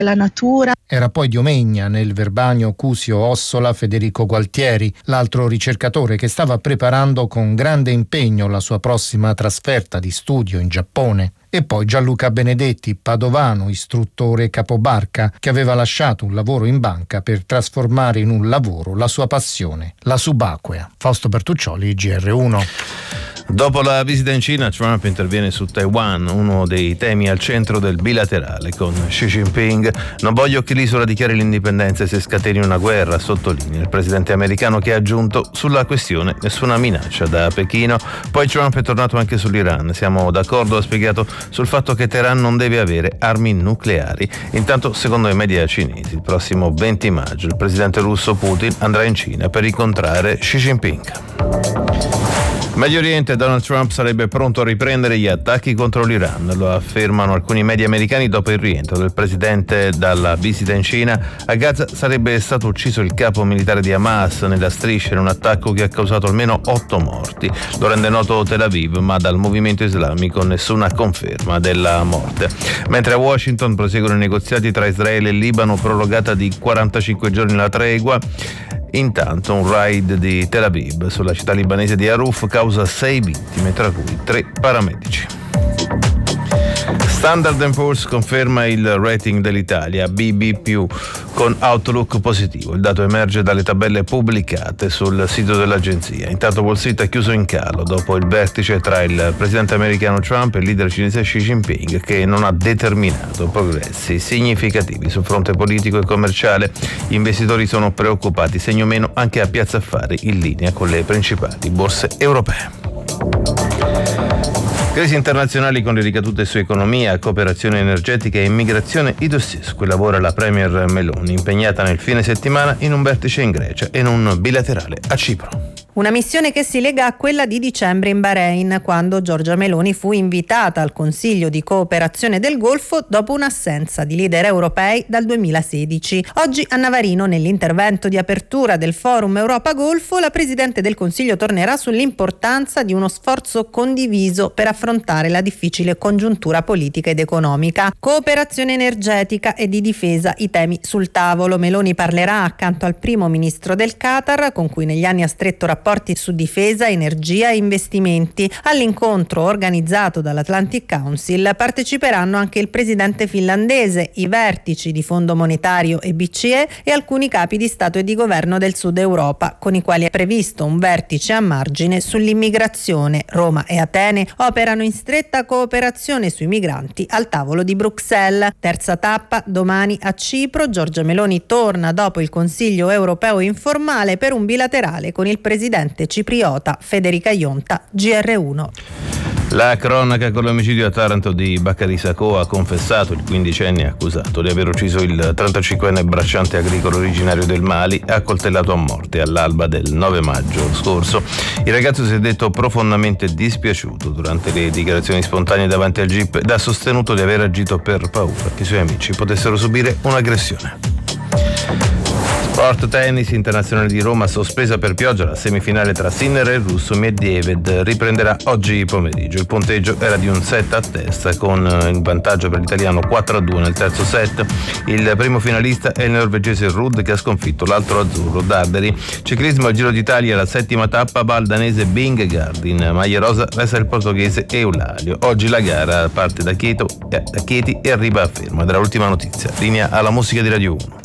la natura. Era poi Diomegna, nel Verbanio Cusio Ossola Federico Gualtieri, l'altro ricercatore che stava preparando con grande impegno la sua prossima trasferta di studio in Giappone. E poi Gianluca Benedetti, padovano, istruttore capobarca, che aveva lasciato un lavoro in banca per trasformare in un lavoro la sua passione, la subacquea. Fausto Bertuccioli, GR1. Dopo la visita in Cina, Trump interviene su Taiwan, uno dei temi al centro del bilaterale con Xi Jinping. Non voglio che l'isola dichiari l'indipendenza e si scateni una guerra, sottolinea il presidente americano, che ha aggiunto: sulla questione nessuna minaccia da Pechino. Poi Trump è tornato anche sull'Iran. Siamo d'accordo, ha spiegato, sul fatto che Teheran non deve avere armi nucleari. Intanto, secondo i media cinesi, il prossimo 20 maggio il presidente russo Putin andrà in Cina per incontrare Xi Jinping. Medio Oriente, Donald Trump sarebbe pronto a riprendere gli attacchi contro l'Iran, lo affermano alcuni media americani dopo il rientro del presidente dalla visita in Cina. A Gaza sarebbe stato ucciso il capo militare di Hamas nella striscia in un attacco che ha causato almeno 8 morti. Lo rende noto Tel Aviv, ma dal movimento islamico nessuna conferma della morte. Mentre a Washington proseguono i negoziati tra Israele e Libano, prorogata di 45 giorni la tregua. Intanto un raid di Tel Aviv sulla città libanese di Aruf causa 6 vittime, tra cui 3 paramedici. Standard & Poor's conferma il rating dell'Italia BB+, con outlook positivo. Il dato emerge dalle tabelle pubblicate sul sito dell'agenzia. Intanto Wall Street ha chiuso in calo dopo il vertice tra il presidente americano Trump e il leader cinese Xi Jinping, che non ha determinato progressi significativi sul fronte politico e commerciale. Gli investitori sono preoccupati, segno meno anche a Piazza Affari, in linea con le principali borse europee. Crisi internazionali con le ricadute su economia, cooperazione energetica e immigrazione, i dossier su cui lavora la premier Meloni, impegnata nel fine settimana in un vertice in Grecia e in un bilaterale a Cipro. Una missione che si lega a quella di dicembre in Bahrain, quando Giorgia Meloni fu invitata al Consiglio di cooperazione del Golfo dopo un'assenza di leader europei dal 2016. Oggi a Navarino, nell'intervento di apertura del Forum Europa-Golfo, la Presidente del Consiglio tornerà sull'importanza di uno sforzo condiviso per affrontare la difficile congiuntura politica ed economica. Cooperazione energetica e di difesa, i temi sul tavolo. Meloni parlerà accanto al primo ministro del Qatar, con cui negli anni ha stretto rapporti su difesa, energia e investimenti. All'incontro organizzato dall'Atlantic Council parteciperanno anche il presidente finlandese, i vertici di Fondo Monetario e BCE e alcuni capi di Stato e di Governo del Sud Europa, con i quali è previsto un vertice a margine sull'immigrazione. Roma e Atene operano in stretta cooperazione sui migranti al tavolo di Bruxelles. Terza tappa domani a Cipro. Giorgia Meloni torna dopo il Consiglio europeo informale per un bilaterale con il presidente cipriota Federica Ionta, GR1. La cronaca con l'omicidio a Taranto di Baccari Sacco. Ha confessato il 15enne accusato di aver ucciso il 35enne bracciante agricolo originario del Mali, accoltellato a morte all'alba del 9 maggio scorso. Il ragazzo si è detto profondamente dispiaciuto durante le dichiarazioni spontanee davanti al GIP ed ha sostenuto di aver agito per paura che i suoi amici potessero subire un'aggressione. Sport tennis, Internazionale di Roma sospesa per pioggia. La semifinale tra Sinner e il russo Medvedev riprenderà oggi pomeriggio. Il punteggio era di un set a testa, con il vantaggio per l'italiano 4-2 nel terzo set. Il primo finalista è il norvegese Ruud, che ha sconfitto l'altro azzurro Darderi. Ciclismo al Giro d'Italia, la settima tappa va al danese Vingegaard. In maglia rosa resta il portoghese Eulalio. Oggi la gara parte da Chieti e arriva a Fermo. Ed era l'ultima notizia. Linea alla musica di Radio 1.